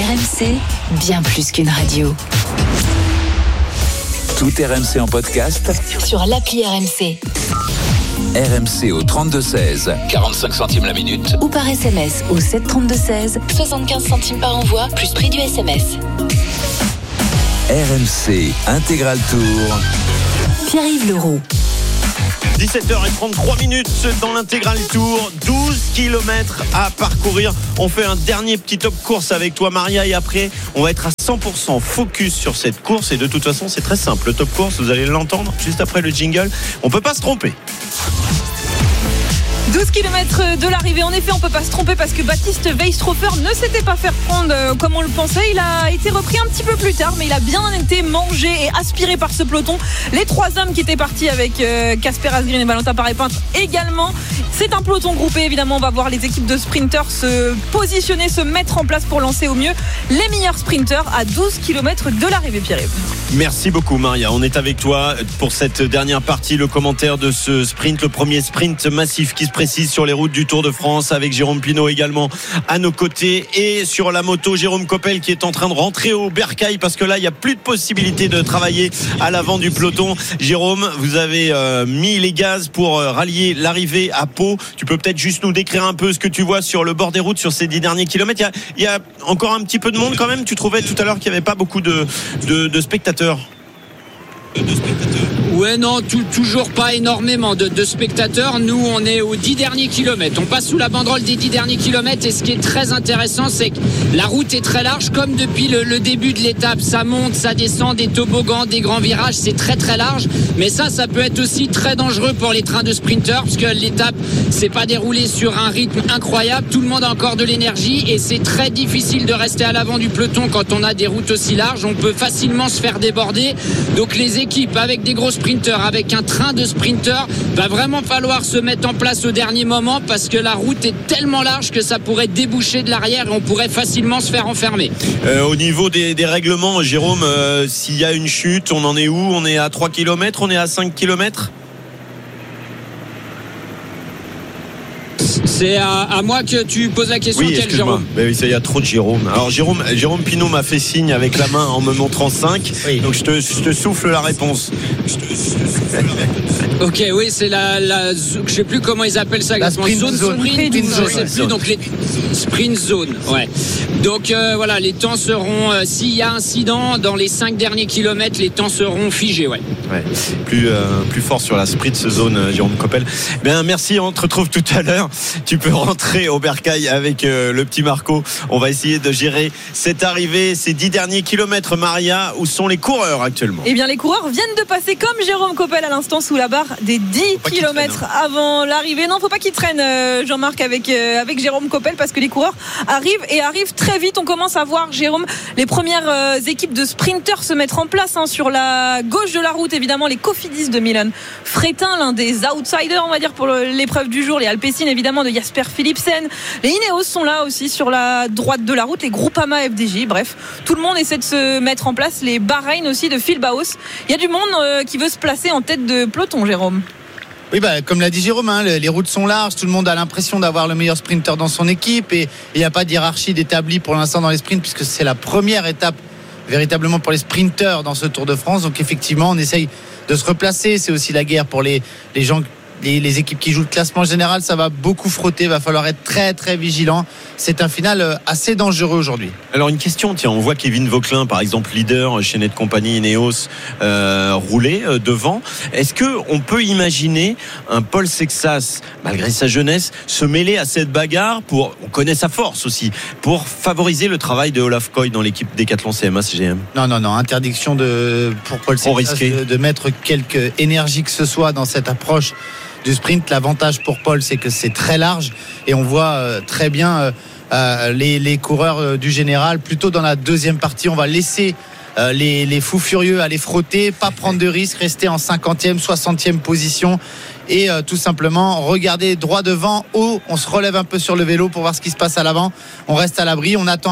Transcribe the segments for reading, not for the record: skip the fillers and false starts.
RMC, bien plus qu'une radio. Tout RMC en podcast Sur l'appli RMC. RMC au 32-16, 45 centimes la minute. Ou par SMS au 732-16, 75 centimes par envoi, plus prix du SMS. RMC Intégral Tour. Pierre-Yves Leroux. 17h33 dans l'Intégral Tour, 12 km à parcourir. On fait un dernier petit top course avec toi Maria et après on va être à 100% focus sur cette course et de toute façon c'est très simple. Le top course, vous allez l'entendre juste après le jingle. On peut pas se tromper. 12 km de l'arrivée, en effet on peut pas se tromper parce que Baptiste Weistrofer ne s'était pas fait prendre comme on le pensait. Il a été repris un petit peu plus tard, mais il a bien été mangé et aspiré par ce peloton. Les trois hommes qui étaient partis avec Casper Asgreen et Valentin Paré-Peintre également. C'est un peloton groupé, évidemment on va voir les équipes de sprinteurs se positionner, se mettre en place pour lancer au mieux les meilleurs sprinteurs à 12 km de l'arrivée. Pierre-Yves. Merci beaucoup Maria, on est avec toi pour cette dernière partie, le commentaire de ce sprint, le premier sprint massif qui se précise sur les routes du Tour de France avec Jérôme Pineau également à nos côtés et sur la moto Jérôme Coppel qui est en train de rentrer au bercail parce que là il n'y a plus de possibilité de travailler à l'avant du peloton. Jérôme, vous avez mis les gaz pour rallier l'arrivée à Pau. Tu peux peut-être juste nous décrire un peu ce que tu vois sur le bord des routes sur ces 10 derniers kilomètres. Il y a encore un petit peu de monde quand même. Tu trouvais tout à l'heure qu'il n'y avait pas beaucoup de spectateurs. Ouais, non, toujours pas énormément de spectateurs. Nous, on est aux 10 derniers kilomètres. On passe sous la banderole des 10 derniers kilomètres. Et ce qui est très intéressant, c'est que la route est très large, comme depuis le début de l'étape. Ça monte, ça descend, des toboggans, des grands virages. C'est très très large. Mais ça peut être aussi très dangereux pour les trains de sprinteurs, parce que l'étape, c'est pas déroulé sur un rythme incroyable. Tout le monde a encore de l'énergie et c'est très difficile de rester à l'avant du peloton quand on a des routes aussi larges. On peut facilement se faire déborder. Donc les équipes avec des gros sprinteurs, avec un train de sprinteurs, va vraiment falloir se mettre en place au dernier moment parce que la route est tellement large que ça pourrait déboucher de l'arrière et on pourrait facilement se faire enfermer. Au niveau des règlements, Jérôme, s'il y a une chute, on en est où? On est à 3 km? On est à 5 km? C'est à moi que tu poses la question, oui, quel Jérôme? Oui, il y a trop de Jérôme. Alors Jérôme Pineau m'a fait signe avec la main en me montrant 5. Oui. Donc je te souffle la réponse. Ok, oui, c'est je sais plus comment ils appellent ça exactement. Sprint zone. Je sais plus. Donc les sprint zone. Ouais. Donc voilà, les temps seront. S'il y a incident dans les 5 derniers kilomètres, les temps seront figés. Ouais. Plus fort sur la sprint zone, Jérôme Coppel. Bien, merci. On te retrouve tout à l'heure. Tu peux rentrer au bercail avec le petit Marco. On va essayer de gérer cette arrivée, ces 10 derniers kilomètres. Maria, où sont les coureurs actuellement? Eh bien, les coureurs viennent de passer comme Jérôme Coppel à l'instant sous la barre des 10 km avant l'arrivée. Non, faut pas qu'ils traînent, Jean-Marc, avec Jérôme Coppel parce que les coureurs arrivent très vite. On commence à voir, Jérôme, les premières équipes de sprinteurs se mettre en place sur la gauche de la route. Évidemment, les Cofidis de Milan Fretin, l'un des outsiders, on va dire, pour l'épreuve du jour. Les Alpecin, évidemment, de Jasper Philipsen. Les Ineos sont là aussi sur la droite de la route. Les Groupama FDJ. Bref, tout le monde essaie de se mettre en place. Les Bahreïn aussi de Phil Baos. Il y a du monde qui veut se placer en tête de peloton, Jérôme. Oui, comme l'a dit Jérôme, les routes sont larges, tout le monde a l'impression d'avoir le meilleur sprinter dans son équipe et il n'y a pas de hiérarchie d'établi pour l'instant dans les sprints puisque c'est la première étape véritablement pour les sprinteurs dans ce Tour de France. Donc effectivement, on essaye de se replacer. C'est aussi la guerre pour les gens, les équipes qui jouent le classement général. Ça va beaucoup frotter, va falloir être très très vigilant. C'est un final assez dangereux aujourd'hui. Alors une question, tiens, on voit Kevin Vauquelin par exemple, leader chez Net Company Ineos, rouler devant. Est-ce qu'on peut imaginer un Paul Sexas, malgré sa jeunesse, se mêler à cette bagarre on connaît sa force aussi, pour favoriser le travail de Olaf Koy dans l'équipe Decathlon CMA CGM? Non, interdiction pour Paul Sexas de mettre quelque énergie que ce soit dans cette approche du sprint. L'avantage pour Paul, c'est que c'est très large et on voit très bien les coureurs du général plutôt dans la deuxième partie. On va laisser les fous furieux aller frotter, pas prendre de risques, rester en 50e, 60e position et tout simplement regarder droit devant. On se relève un peu sur le vélo pour voir ce qui se passe à l'avant. On reste à l'abri, on attend avec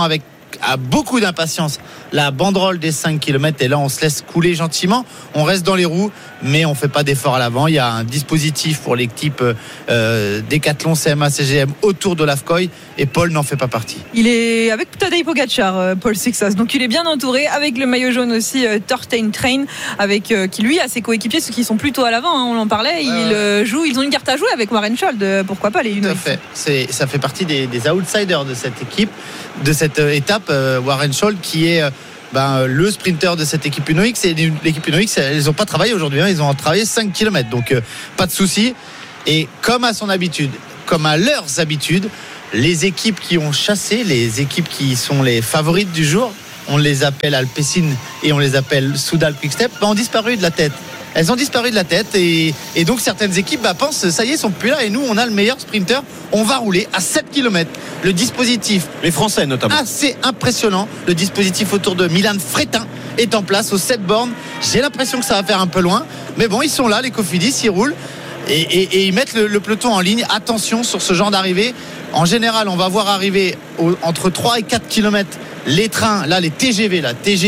a beaucoup d'impatience la banderole des 5 km et là on se laisse couler gentiment, on reste dans les roues mais on fait pas d'effort à l'avant. Il y a un dispositif pour l'équipe Decathlon CMA CGM autour de l'Afcoy et Paul n'en fait pas partie. Il est avec Tadej Pogačar, Paul Sixas, donc il est bien entouré avec le maillot jaune aussi Thorstein Train avec qui lui a ses coéquipiers ceux qui sont plutôt à l'avant, hein, on en parlait, ils ont une carte à jouer avec Warren Schold, pourquoi pas les Uno. Ça fait partie des outsiders de cette équipe, de cette étape, Warren Schold qui est le sprinter de cette équipe Uno X. Et l'équipe Uno X, ils n'ont pas travaillé aujourd'hui, ils ont travaillé 5 km, donc pas de souci. Et comme à son habitude, comme à leurs habitudes, les équipes qui ont chassé, les équipes qui sont les favorites du jour, on les appelle Alpecin et on les appelle Soudal Quick-Step, ont disparu de la tête. Elles ont disparu de la tête et donc certaines équipes pensent ça y est, sont plus là et nous on a le meilleur sprinter, on va rouler à 7 km. Le dispositif, les Français notamment, assez impressionnant, le dispositif autour de Milan Fretin est en place aux 7 bornes. J'ai l'impression que ça va faire un peu loin, mais bon, ils sont là, les Cofidis, ils roulent et ils mettent le peloton en ligne. Attention sur ce genre d'arrivée. En général, on va voir arriver entre 3 et 4 km les trains, là les TGV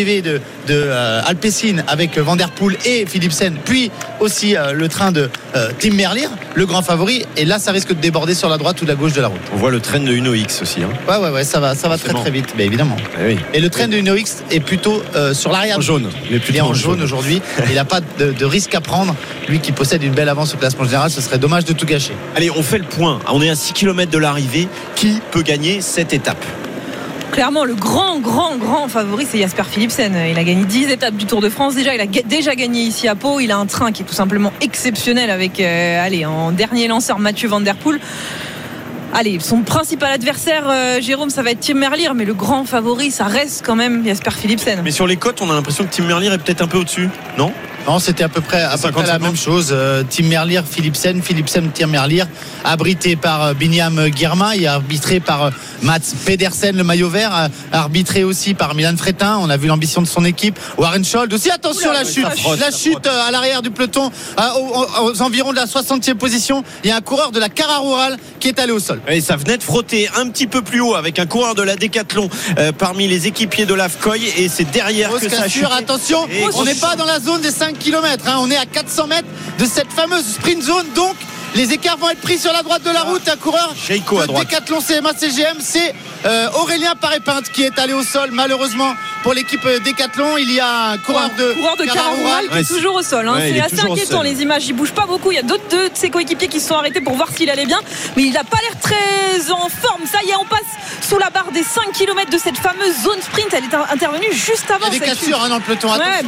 de Alpecin avec Van Der Poel et Philipsen, puis aussi le train de Tim Merlier, le grand favori, et là ça risque de déborder sur la droite ou la gauche de la route. On voit le train de Uno X aussi, hein. Ouais, ça va très vite, mais évidemment. Oui. Et le train de Uno X est plutôt sur l'arrière en jaune. Il est en jaune aujourd'hui. Il n'a pas de risque à prendre, lui qui possède une belle avance au classement général. Ce serait dommage de tout gâcher. Allez, on fait le point, on est à 6 km de l'arrivée. Qui peut gagner cette étape? Clairement, le grand favori, c'est Jasper Philipsen. Il a gagné 10 étapes du Tour de France. Déjà, il a déjà gagné ici à Pau. Il a un train qui est tout simplement exceptionnel avec, en dernier lanceur, Mathieu Van Der Poel. Allez, son principal adversaire, Jérôme, ça va être Tim Merlier, mais le grand favori, ça reste quand même Jasper Philipsen. Mais sur les côtes, on a l'impression que Tim Merlier est peut-être un peu au-dessus, non ? Non, c'était à peu près la même chose. Tim Merlier, Philipsen, Tim Merlier, abrité par Binyam Girma et arbitré par Mats Pedersen, le maillot vert, arbitré aussi par Milan Fretin. On a vu l'ambition de son équipe. Warren Schold aussi. Attention, la chute à l'arrière du peloton, aux environs de la 60e position. Il y a un coureur de la Cara Rural qui est allé au sol. Et ça venait de frotter un petit peu plus haut avec un coureur de la Decathlon parmi les équipiers de l'Afcoy, et c'est derrière que ça a chuté. Attention, on n'est pas dans la zone des 5 km, on est à 400 mètres de cette fameuse sprint zone, donc les écarts vont être pris sur la droite de la route. Un coureur de Decathlon CMA CGM, c'est Aurélien Paré-Pinte qui est allé au sol, malheureusement pour l'équipe Decathlon. Il y a un coureur de Cara Rural qui est toujours au sol, hein. C'est assez inquiétant, les images, il bouge pas beaucoup. Il y a d'autres de ses coéquipiers qui se sont arrêtés pour voir s'il allait bien, mais il n'a pas l'air très en forme. Ça y est, on passe sous la barre des 5 km de cette fameuse zone sprint. Elle est intervenue juste avant. Il y a des cassures dans le peloton.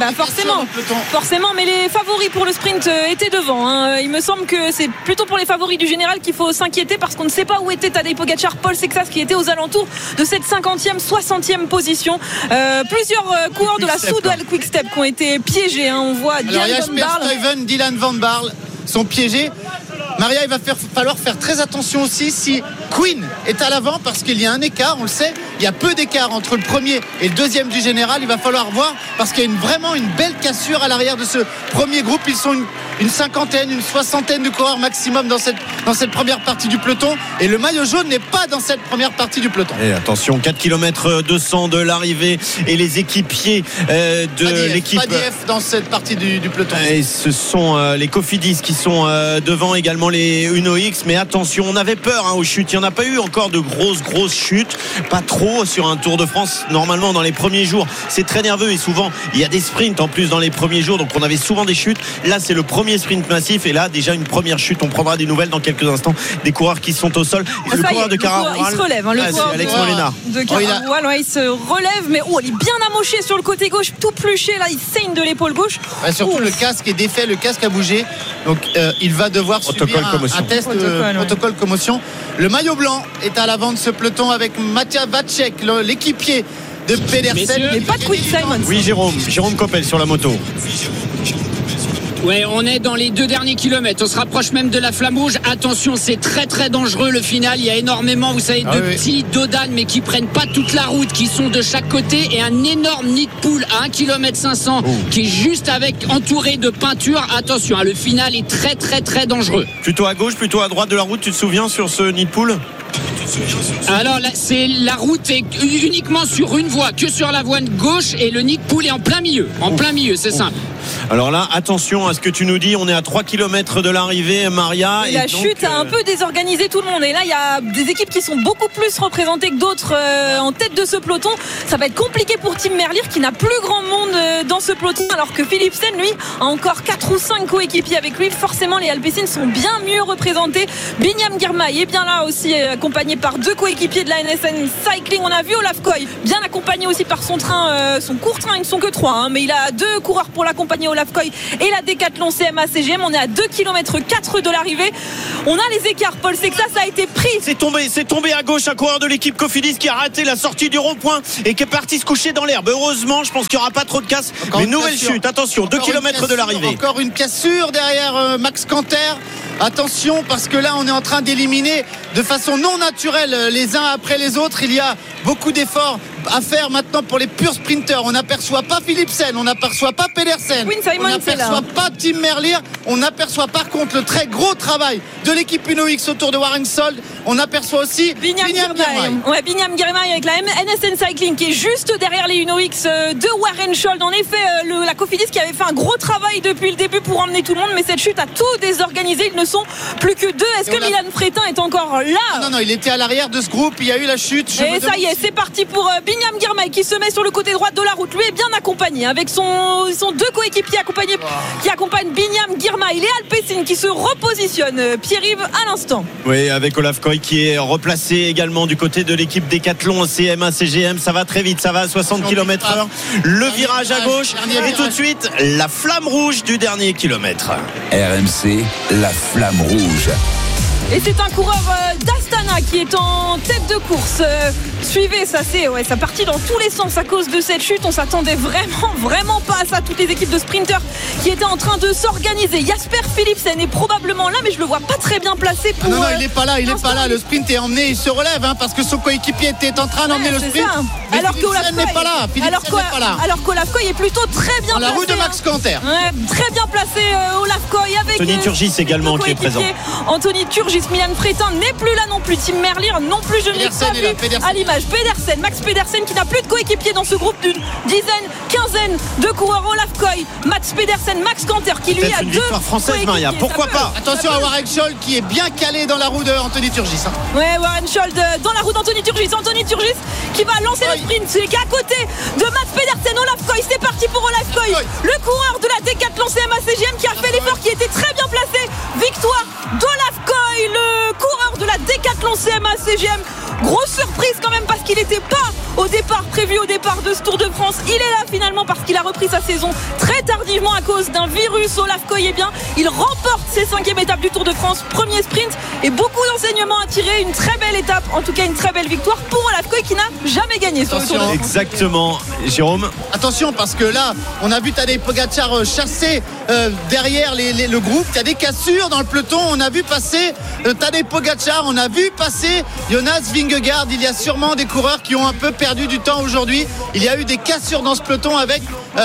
Forcément, mais les favoris pour le sprint étaient devant, hein. Il me semble que c'est plutôt pour les favoris du général qu'il faut s'inquiéter, parce qu'on ne sait pas où était Tadej Pogačar, Paul Sixas qui était aux alentours de cette 50e, 60e position. Plusieurs coureurs de la Soudal Quick-Step qui ont été piégés, hein. On voit Dylan Van Baarle sont piégés. Maria, il va falloir faire très attention aussi si Queen est à l'avant, parce qu'il y a un écart, on le sait, il y a peu d'écart entre le premier et le deuxième du général. Il va falloir voir, parce qu'il y a vraiment une belle cassure à l'arrière de ce premier groupe. Ils sont une cinquantaine, une soixantaine de coureurs maximum dans cette première partie du peloton, et le maillot jaune n'est pas dans cette première partie du peloton. Et attention, 4 km 200 de l'arrivée, et les équipiers de l'équipe Padiev dans cette partie du peloton. Et ce sont les Cofidis qui sont devant, également les Uno X. Mais attention, on avait peur aux chutes. Il n'y en a pas eu encore de grosses chutes, pas trop sur un Tour de France. Normalement, dans les premiers jours, c'est très nerveux, et souvent il y a des sprints en plus dans les premiers jours, donc on avait souvent des chutes. Là, c'est le premier sprint massif, et là déjà une première chute. On prendra des nouvelles dans quelques instants des coureurs qui sont au sol. Le coureur de Cara Rural, il se relève, hein, le coureur Alex Molenaar de Cara Rural, il se relève, mais il est bien amoché sur le côté gauche, tout pluché là, il saigne de l'épaule gauche. Surtout le casque est défait, le casque a bougé, donc il va devoir subir un test protocole commotion. Le maillot blanc est à l'avant de ce peloton avec Matej Vacek, l'équipier de Pedersen. Mais pas de Quinn Simmons. Oui, Jérôme Coppel sur la moto. Ouais, on est dans les 2 derniers kilomètres. On se rapproche même de la flamme rouge. Attention, c'est très très dangereux le final. Il y a énormément, vous savez, petits dodanes, mais qui prennent pas toute la route, qui sont de chaque côté, et un énorme nid de poule à 1 km 500 qui est juste entouré de peinture. Attention, le final est très très très dangereux. Plutôt à gauche, plutôt à droite de la route, tu te souviens, sur ce nid de poule? Alors là, la route est uniquement sur une voie, que sur la voie gauche, et le nid de poule est en plein milieu. C'est simple. Alors là, attention à ce que tu nous dis. On est à 3 km de l'arrivée, Maria. La chute a un peu désorganisé tout le monde. Et là, il y a des équipes qui sont beaucoup plus représentées que d'autres en tête de ce peloton. Ça va être compliqué pour Tim Merlier qui n'a plus grand monde dans ce peloton. Alors que Philipsen, lui, a encore 4 ou 5 coéquipiers avec lui. Forcément, les Alpecin sont bien mieux représentés. Binyam Girmay est bien là aussi, accompagné par 2 coéquipiers de la NSN Cycling. On a vu Olaf Koy, bien accompagné aussi par son train, son court train. Ils ne sont que 3, mais il a 2 coureurs pour l'accompagner, Olaf Koy et la Décathlon CMA CGM. On est à 2 km 4 de l'arrivée. On a les écarts. Paul Sexas a été pris. C'est tombé à gauche un coureur de l'équipe Cofidis qui a raté la sortie du rond-point et qui est parti se coucher dans l'herbe. Heureusement, je pense qu'il n'y aura pas trop de casse. Mais nouvelle chute. Attention, 2 km de l'arrivée. Encore une cassure derrière Max Canter. Attention, parce que là on est en train d'éliminer de façon non naturelle les uns après les autres. Il y a beaucoup d'efforts à faire maintenant pour les purs sprinteurs. On n'aperçoit pas Philipsen, on n'aperçoit pas Pedersen, on n'aperçoit pas Tim Merlier. On aperçoit par contre le très gros travail de l'équipe Uno X autour de Warren Sold. On aperçoit aussi Binyam Girmay. Binyam Girmay avec la NSN Cycling qui est juste derrière les Uno X de Warren Sold. En effet, la Cofidis qui avait fait un gros travail depuis le début pour emmener tout le monde, mais cette chute a tout désorganisé. Ils ne sont plus que 2. Est-ce que Milan Frétin est encore là? Non, il était à l'arrière de ce groupe. Il y a eu la chute. Et ça y est, c'est parti pour Binyam Girmay qui se met sur le côté droit de la route. Lui est bien accompagné avec son 2 coéquipiers qui accompagnent Binyam Girmay. Les Alpecin qui se repositionnent. Pierre-Yves à l'instant. Oui, avec Olaf Koy qui est replacé également du côté de l'équipe Décathlon CMA CGM. Ça va très vite, ça va à 60 km/h. Le virage à gauche et tout de suite la flamme rouge du dernier kilomètre. RMC, la flamme rouge. Et c'est un coureur d'Astana qui est en tête de course. Suivez, ça partit dans tous les sens à cause de cette chute. On s'attendait vraiment pas à ça. Toutes les équipes de sprinters qui étaient en train de s'organiser. Jasper Philipsen est probablement là, mais je le vois pas très bien placé pour. Non, il est pas là. Le sprint est emmené, il se relève parce que son coéquipier était en train d'emmener le sprint. Alors qu'Olaf n'est pas là. Alors qu'Olaf Koy est plutôt très bien placé. La roue de Max Canter. Très bien placé Olaf Koy avec Anthony Turgis également qui est présent. Anthony Turgis, Milan Frétin n'est plus là non plus. Tim Merlier non plus, je ne l'ai pas vu à l'image. Max Pedersen qui n'a plus de coéquipier dans ce groupe d'une quinzaine de coureurs. Olaf Koy, Max Pedersen, Max Canter qui lui a 2 française, Maria. Pourquoi pas? Attention à Warren Sold qui est bien calé dans la roue d'Anthony Turgis. Ouais, Warren Sold dans la roue d'Anthony Turgis. Anthony Turgis qui va lancer le sprint, c'est qui est à côté de Max Pedersen. Olaf Koy, c'est parti pour Olaf Koy, le coureur de la Décathlon CMA CGM qui a fait l'effort, qui était très bien placé. Victoire d'Olaf Koy, le coureur de la Décathlon CMA CGM. Grosse surprise quand même parce qu'il n'était pas prévu au départ de ce Tour de France. Il est là finalement parce qu'il a repris sa saison très tardivement à cause d'un virus. Olaf Koy est bien. Il remporte ses 5e étapes du Tour de France. Premier sprint et beaucoup d'enseignements à tirer. Une très belle étape, en tout cas une très belle victoire pour Olaf Koy qui n'a jamais gagné sur le Tour de France. Exactement, Jérôme. Attention parce que là, on a vu Tadej Pogacar chasser derrière le groupe. Il y a des cassures dans le peloton. On a vu passer Tadej Pogacar, on a vu passer Jonas Vingegaard. Il y a sûrement des coureurs qui ont un peu perdu du temps aujourd'hui. Il y a eu des cassures dans ce peloton avec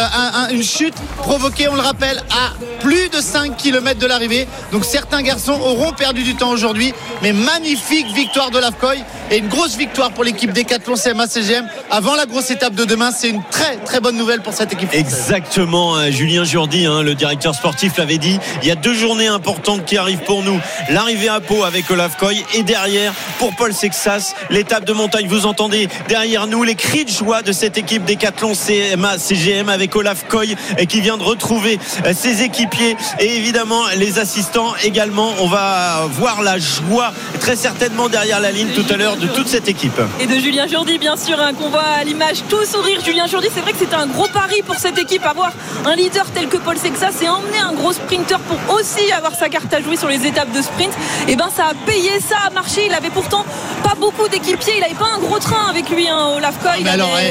une chute provoquée, on le rappelle, à plus de 5 km de l'arrivée. Donc certains garçons auront perdu du temps aujourd'hui, mais magnifique victoire d'Olaf Koy et une grosse victoire pour l'équipe Décathlon CMA CGM avant la grosse étape de demain. C'est une très très bonne nouvelle pour cette équipe française. Exactement, Julien Jourdi, le directeur sportif, l'avait dit. Il y a 2 journées importantes qui arrivent pour nous. L'arrivée à Pau avec Olaf Koy et derrière pour Paul Sexas l'étape de montagne. Vous entendez derrière nous les cris de joie de cette équipe Décathlon CMA CGM avec Olaf Koy qui vient de retrouver ses équipiers et évidemment les assistants également. On va voir la joie très certainement derrière la ligne tout à l'heure de toute cette équipe. Et de Julien Jourdi bien sûr, qu'on voit à l'image tout sourire. Julien Jourdi, c'est vrai que c'était un gros pari pour cette équipe, avoir un leader tel que Paul Sexas et emmener un gros sprinter pour aussi avoir sa carte à jouer sur les étapes de sprint. Et ça a payé, ça a marché. Il avait pourtant pas beaucoup d'équipiers, il n'avait pas un gros train avec lui, Olaf Koy.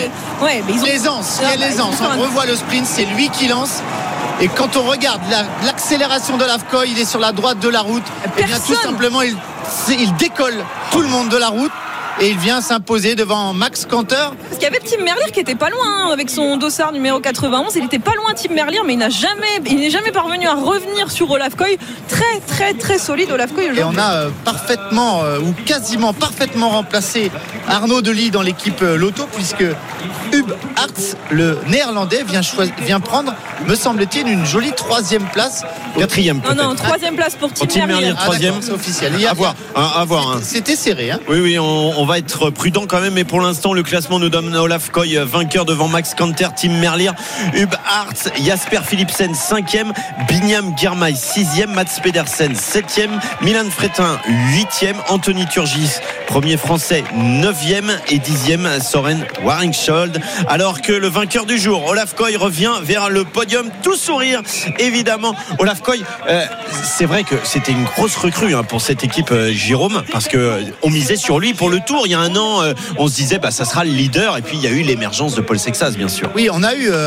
L'aisance, on revoit le sprint, c'est lui qui lance. Et quand on regarde l'accélération de Olaf Koy, il est sur la droite de la route. Et bien tout simplement, il décolle tout le monde de la route. et il vient s'imposer devant Max Canter. Parce qu'il y avait Tim Merlier qui était pas loin avec son dossard numéro 91. Il était pas loin, Tim Merlier, mais il n'est jamais parvenu à revenir sur Olaf Koy. Très très très solide Olaf Koy aujourd'hui. Et on a parfaitement ou quasiment parfaitement remplacé Arnaud Delis dans l'équipe Lotto, puisque Huub Aerts, le néerlandais, vient prendre, me semble-t-il, une jolie 3e place. 4e peut-être. Non, 3e place pour Tim Merlier. 3e. C'est officiel. À voir. C'était serré. Hein. Oui, on va être prudent quand même, mais pour l'instant le classement nous donne Olaf Koy vainqueur devant Max Canter, Tim Merlier, Huub Aerts, Jasper Philipsen 5e, Binyam Girmay 6e, Mats Pedersen 7e, Milan Fretin 8e, Anthony Turgis premier français 9e et 10e Soren Waringscholdt. Alors que le vainqueur du jour, Olaf Koy, revient vers le podium tout sourire évidemment. Olaf Koy, c'est vrai que c'était une grosse recrue pour cette équipe Jérôme, parce que on misait sur lui pour le Tour il y a un an. On se disait ça sera le leader, et puis il y a eu l'émergence de Paul Sexas bien sûr. Oui, on a eu